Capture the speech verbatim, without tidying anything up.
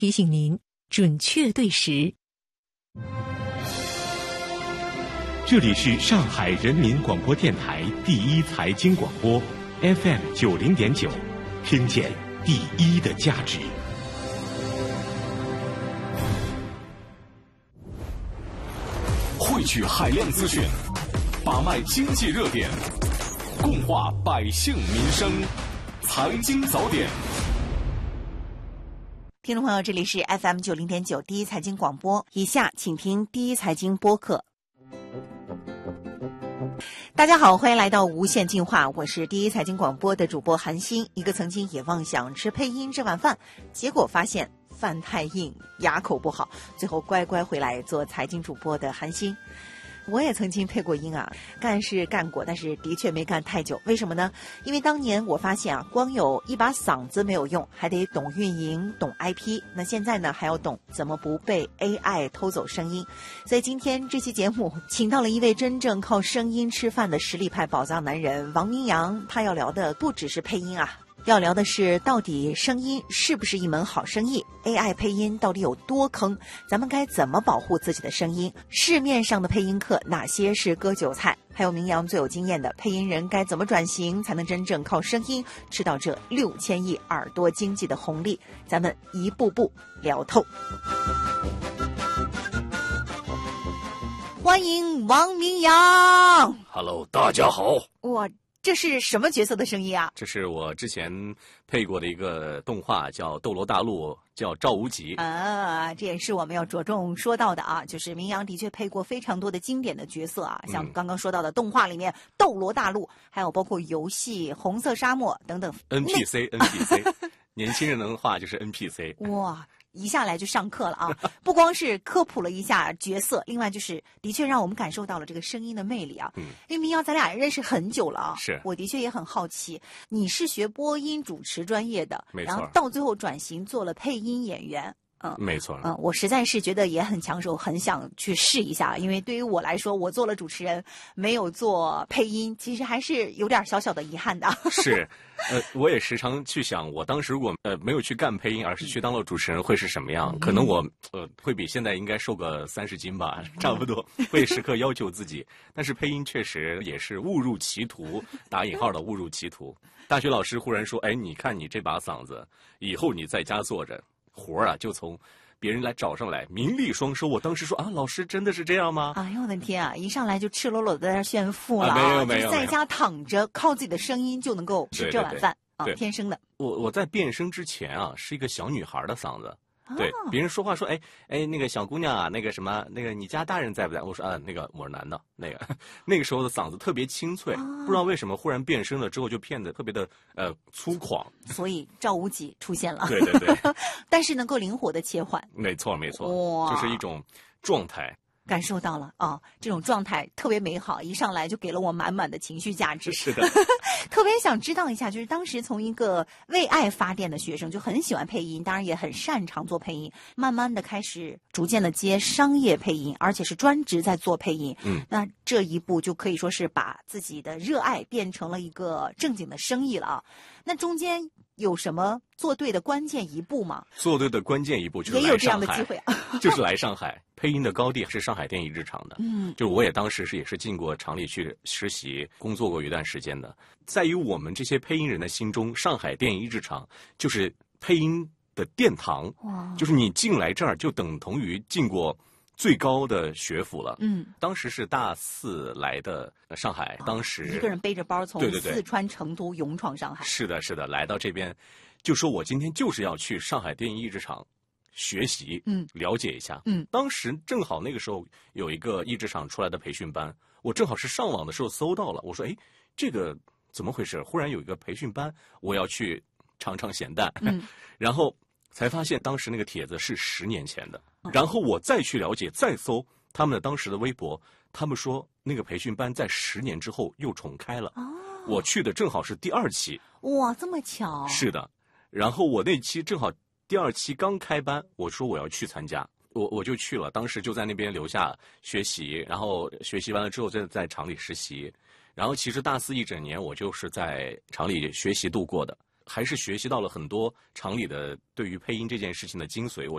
提醒您准确对时。 这里是上海人民广播电台第一财经广播 F M 九零点九，听见第一的价值。 汇聚海量资讯，把脉经济热点，共话百姓民生，财经早点。 听众朋友，这里是 F M 九零点九第一财经广播，以下请听第一财经播客。大家好，欢迎来到无限进化，我是第一财经广播的主播韩欣，一个曾经也妄想吃配音这碗饭，结果发现饭太硬，牙口不好，最后乖乖回来做财经主播的韩欣。我也曾经配过音啊，干是干过，但是的确没干太久。为什么呢？因为当年我发现啊，光有一把嗓子没有用，还得懂运营、懂 I P。那现在呢，还要懂怎么不被 A I 偷走声音。所以今天这期节目请到了一位真正靠声音吃饭的实力派宝藏男人王明阳，他要聊的不只是配音啊。要聊的是，到底声音是不是一门好生意 ？A I 配音到底有多坑？咱们该怎么保护自己的声音？市面上的配音课哪些是割韭菜？还有明阳最有经验的配音人该怎么转型，才能真正靠声音吃到这六千亿耳朵经济的红利？咱们一步步聊透。欢迎王明阳。 Hello， 大家好。 哇！这是什么角色的声音啊？ 这是我之前配过的一个动画，叫《斗罗大陆》，叫赵无极啊。这也是我们要着重说到的啊，就是明阳的确配过非常多的经典的角色啊，像刚刚说到的动画里面《斗罗大陆》，还有包括游戏《红色沙漠》等等。 N P C N P C， 年轻人能画就是 N P C。 哇！一下来就上课了啊！不光是科普了一下角色，另外就是的确让我们感受到了这个声音的魅力啊。嗯，因为明阳咱俩认识很久了啊， 是我的确也很好奇，你是学播音主持专业的， 没错， 然后到最后转型做了配音演员。嗯， 没错。 嗯，我实在是觉得也很抢手，很想去试一下。因为对于我来说，我做了主持人，没有做配音，其实还是有点小小的遗憾的。 是，呃，我也时常去想，我当时如果呃没有去干配音，而是去当了主持人，会是什么样？嗯、可能我呃会比现在应该瘦个三十斤吧，差不多，会时刻要求自己。但是配音确实也是误入歧途，打引号的误入歧途。大学老师忽然说：“哎，你看你这把嗓子，以后你在家坐着。”活儿啊，就从别人来找上来，名利双收。我当时说啊，老师真的是这样吗？ 哎呦我的天啊！一上来就赤裸裸的在那炫富了、 啊，没有没有， 在家躺着靠自己的声音就能够吃这碗饭啊，天生的。 我我在变声之前啊，是一个小女孩的嗓子。对，别人说话说，哎哎，那个小姑娘啊，那个什么，那个你家大人在不在？我说啊，那个我是男的，那个那个时候的嗓子特别清脆，啊、不知道为什么忽然变声了之后就变得特别的呃粗犷， 所以赵无极出现了。 对对对， 但是能够灵活的切换， 没错没错，这、就是一种状态。 感受到了啊、哦，这种状态特别美好，一上来就给了我满满的情绪价值。 是的， 特别想知道一下，就是当时从一个为爱发电的学生，就很喜欢配音，当然也很擅长做配音，慢慢的开始逐渐的接商业配音，而且是专职在做配音。 嗯， 那这一步就可以说是把自己的热爱变成了一个正经的生意了啊。那中间有什么做对的关键一步吗？ 做对的关键一步就是来上海， 也有这样的机会啊， 就是来上海。配音的高地是上海电影制厂的， 嗯， 就我也当时是也是进过厂里去实习工作过一段时间的。在于我们这些配音人的心中，上海电影制厂就是配音的殿堂， 哇， 就是你进来这儿就等同于进过最高的学府了。 嗯， 当时是大四来的上海， 哦、 当时一个人背着包从对对对四川成都勇闯上海。 是的，是的，来到这边，就说我今天就是要去上海电影译制厂学习， 嗯， 了解一下， 嗯， 当时正好那个时候有一个译制厂出来的培训班，我正好是上网的时候搜到了，我说，哎，这个怎么回事？忽然有一个培训班，我要去尝尝咸淡， 嗯， 然后才发现当时那个帖子是十年前的，然后我再去了解，再搜他们的当时的微博，他们说那个培训班在十年之后又重开了， 哦， 我去的正好是第二期， 哇，这么巧？ 是的，然后我那期正好。第二期刚开班，我说我要去参加，我我就去了。当时就在那边留下学习，然后学习完了之后再在厂里实习。然后其实大四一整年我就是在厂里学习度过的。 还是学习到了很多厂里的对于配音这件事情的精髓。我